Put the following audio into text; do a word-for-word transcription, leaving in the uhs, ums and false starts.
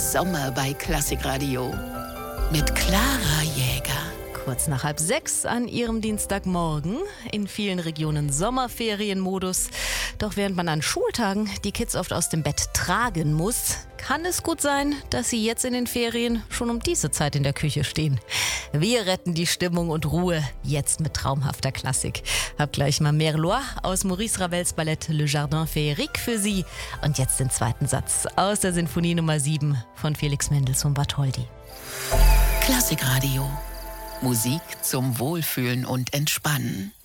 Sommer bei Klassikradio mit Clara Jäger. Kurz nach halb sechs an Ihrem Dienstagmorgen. In vielen Regionen Sommerferienmodus. Doch während man an Schultagen die Kids oft aus dem Bett tragen muss, kann es gut sein, dass sie jetzt in den Ferien schon um diese Zeit in der Küche stehen. Wir retten die Stimmung und Ruhe jetzt mit traumhafter Klassik. Hab gleich mal Merlois aus Maurice Ravels Ballett Le Jardin Féerique für Sie. Und jetzt den zweiten Satz aus der Sinfonie Nummer sieben von Felix Mendelssohn Bartholdy. Klassikradio. Musik zum Wohlfühlen und Entspannen.